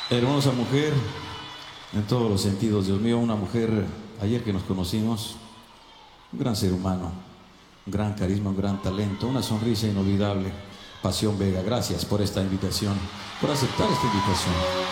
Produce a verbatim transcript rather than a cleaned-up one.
Hermosa mujer, en todos los sentidos, Dios mío, una mujer, ayer que nos conocimos, un gran ser humano, un gran carisma, un gran talento, una sonrisa inolvidable. Pasión Vega, gracias por esta invitación, por aceptar esta invitación.